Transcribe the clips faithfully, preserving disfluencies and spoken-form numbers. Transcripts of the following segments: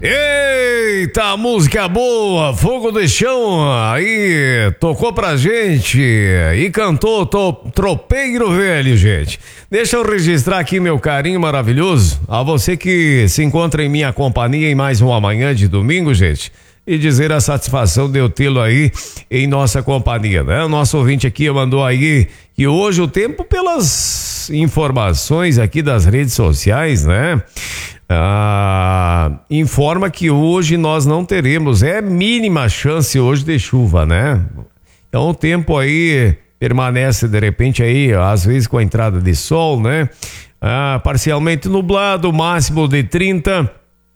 Eita, música boa, Fogo de Chão, aí tocou pra gente e cantou to, Tropeiro Velho, gente. Deixa eu registrar aqui meu carinho maravilhoso a você que se encontra em minha companhia em mais uma manhã de domingo, gente, e dizer a satisfação de eu tê-lo aí em nossa companhia, né? O nosso ouvinte aqui mandou aí que hoje o tempo, pelas informações aqui das redes sociais, né? Ah, informa que hoje nós não teremos, é mínima chance hoje de chuva, né? Então o tempo aí permanece de repente aí, às vezes com a entrada de sol, né? Ah, parcialmente nublado, máximo de trinta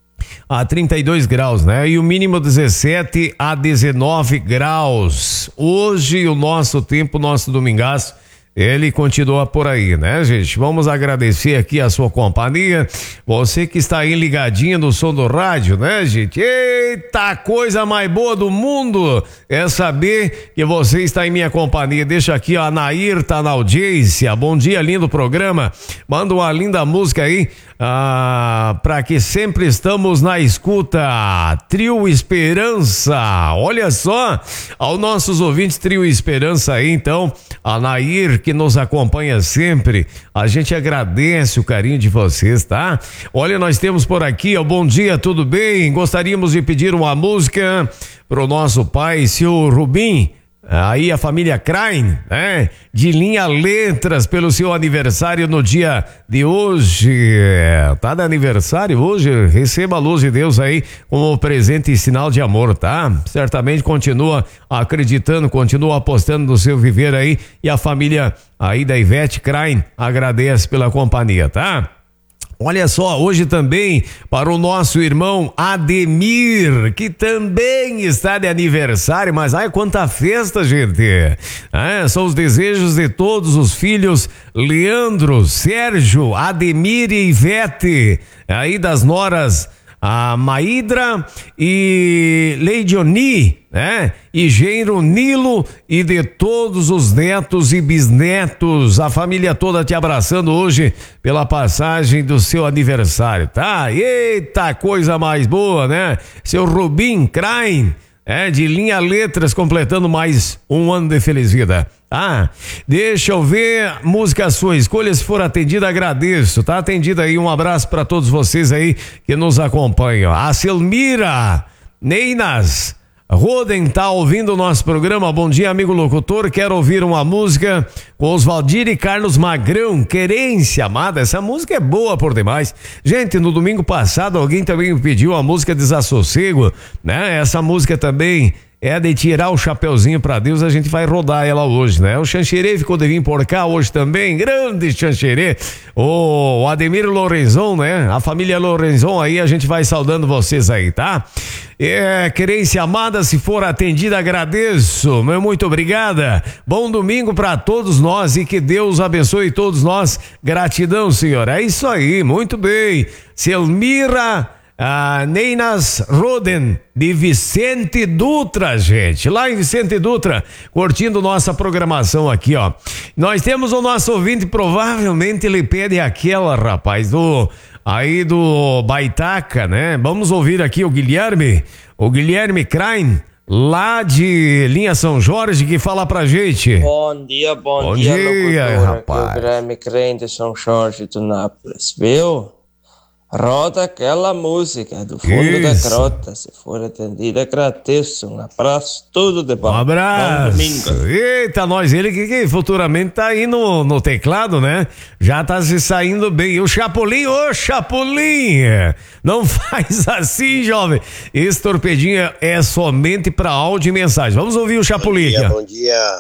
a trinta e dois graus, né? E o mínimo dezessete a dezenove graus. Hoje o nosso tempo, nosso domingaço, ele continua por aí, né, gente? Vamos agradecer aqui a sua companhia. Você que está aí ligadinho no som do rádio, né, gente? Eita, coisa mais boa do mundo é saber que você está em minha companhia. Deixa aqui, ó, a Nair tá na audiência. Bom dia, lindo programa. Manda uma linda música aí, ah, para que sempre estamos na escuta. Trio Esperança. Olha só, aos nossos ouvintes, Trio Esperança aí, então, a Nair, que nos acompanha sempre, a gente agradece o carinho de vocês, tá? Olha, nós temos por aqui, ó, bom dia, tudo bem? Gostaríamos de pedir uma música pro nosso pai, seu Rubim, aí a família Krain, né? De Linha Letras, pelo seu aniversário no dia de hoje. Tá de aniversário hoje? Receba a luz de Deus aí como presente e sinal de amor, tá? Certamente continua acreditando, continua apostando no seu viver aí, e a família aí da Ivete Krain agradece pela companhia, tá? Olha só, hoje também para o nosso irmão Ademir, que também está de aniversário, mas ai, quanta festa, gente! É, são os desejos de todos os filhos, Leandro, Sérgio, Ademir e Ivete, aí das noras, a Maídra e Leidioni, né? E genro Nilo, e de todos os netos e bisnetos, a família toda te abraçando hoje pela passagem do seu aniversário, tá? Eita, coisa mais boa, né? Seu Rubim Krain, é, de Linha Letras, completando mais um ano de feliz vida. Ah, deixa eu ver, música sua escolha, se for atendida, agradeço, tá atendida aí, um abraço para todos vocês aí que nos acompanham. A Selmira Neinas Roden tá ouvindo o nosso programa. Bom dia, amigo locutor, quero ouvir uma música com Oswaldir e Carlos Magrão, Querência Amada. Essa música é boa por demais. Gente, no domingo passado alguém também me pediu a música Desassossego, né? Essa música também é de tirar o chapeuzinho pra Deus, a gente vai rodar ela hoje, né? O Xanxerê ficou de vir por cá hoje também, grande Xanxerê, o Ademir Lorenzon, né? A família Lorenzon aí, a gente vai saudando vocês aí, tá? É, Querência Amada, se for atendida, agradeço, meu muito obrigada, bom domingo pra todos nós e que Deus abençoe todos nós, gratidão, senhor, é isso aí, muito bem. Selmira Ah, Neinas Roden, de Vicente Dutra, gente, lá em Vicente Dutra, curtindo nossa programação aqui, ó. Nós temos o nosso ouvinte, provavelmente ele pede aquela, rapaz, do, aí do Baitaca, né? Vamos ouvir aqui o Guilherme, o Guilherme Krain, lá de Linha São Jorge, que fala pra gente. Bom dia, bom, bom dia, dia, locutora, rapaz. aqui é o Guilherme Krain de São Jorge do Nápoles, viu? Roda aquela música do fundo Isso. da crota, se for atendida, agradeço. Um abraço, tudo de bom. Um abraço. Bom domingo. Eita, nós, ele que, que futuramente tá aí no, no teclado, né? Já tá se saindo bem. E o Chapolin, ô Chapolin, não faz assim, jovem. Esse torpedinho é somente pra áudio e mensagem. Vamos ouvir o Chapolin. Bom dia, aqui, bom dia.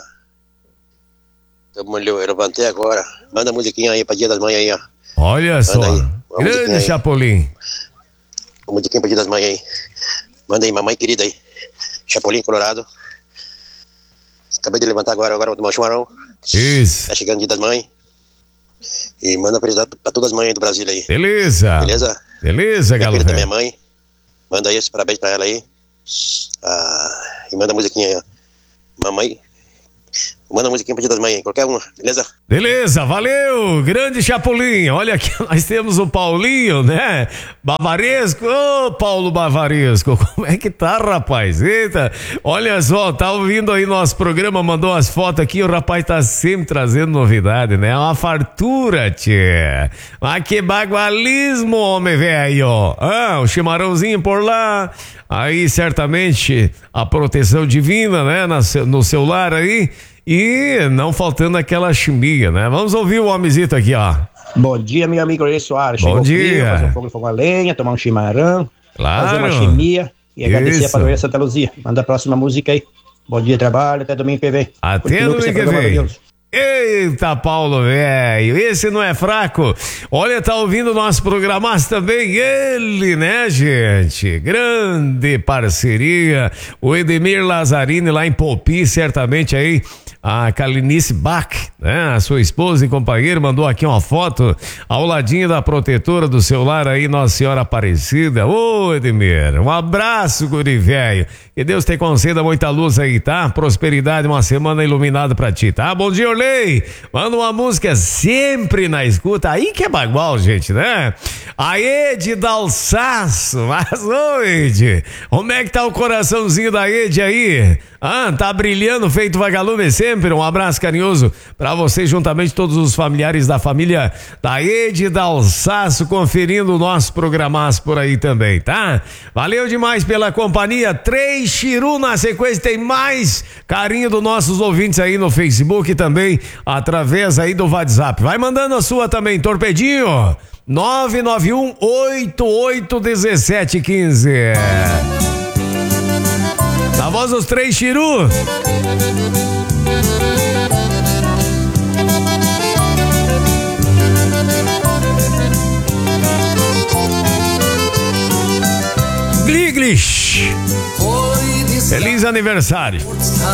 Eu levantei agora. Manda a musiquinha aí pra Dia das Mães aí, ó. Olha só. Aí, grande Chapolin. Uma musiquinha pra Dia das Mães aí. Manda aí, mamãe querida aí. Chapolin Colorado. Acabei de levantar agora, agora vou tomar um chumarão. Isso. Tá chegando o Dia das Mães. E manda felicidade pra todas as mães aí do Brasil aí. Beleza. Beleza? Beleza, minha galera. querida minha mãe. Manda aí esse parabéns pra ela aí. Ah, e manda a musiquinha aí, ó. Mamãe. Manda uma musiquinha pro Dia das Mães aí, qualquer uma, beleza? Beleza, valeu, grande Chapolin. Olha aqui, nós temos o Paulinho, né? Bavaresco, ô Paulo Bavaresco, como é que tá, rapaz? Eita, olha só, tá ouvindo aí nosso programa, mandou as fotos aqui, o rapaz tá sempre trazendo novidade, né? Uma fartura, tchê. Mas que bagualismo, homem velho. Ah, o chimarrãozinho por lá, aí certamente a proteção divina, né? No celular aí. E não faltando aquela chimbinha, né? Vamos ouvir o homenzito aqui, ó. Bom dia, meu amigo Alex Soares. Bom Chegou dia. Frio, fazer um fogo de fogo a lenha, tomar um chimarrão, Claro. fazer uma chimia e agradecer Isso. a padroeira Santa Luzia. Manda a próxima música aí. Bom dia, trabalho, até domingo que vem. Até Continua com domingo esse que programa vem. maravilhoso. Eita, Paulo, velho, esse não é fraco. Olha, tá ouvindo o nosso programa, mas também ele, né, gente? Grande parceria. O Edemir Lazzarini lá em Popi, certamente aí. A Kalinice Bach, né? A sua esposa e companheira mandou aqui uma foto ao ladinho da protetora do celular aí, Nossa Senhora Aparecida. Ô, Edemir, um abraço, guri velho. Que Deus te conceda muita luz aí, tá? Prosperidade, uma semana iluminada pra ti, tá? Bom dia, Orley. Manda uma música sempre na escuta. Aí que é bagual, gente, né? A Ed Dalsaço. Mas, ô, Ed, como é que tá o coraçãozinho da Ed aí? Ah, tá brilhando feito vagalume sempre. Um abraço carinhoso pra você, juntamente todos os familiares da família da Ed Dalsaço, conferindo o nosso programaço por aí também, tá? Valeu demais pela companhia. Três Chiru na sequência, tem mais carinho dos nossos ouvintes aí no Facebook e também através aí do WhatsApp. Vai mandando a sua também, Torpedinho. nove nove um oito oito um sete um cinco. Na voz dos Três Chiru. Gliglis. Feliz aniversário.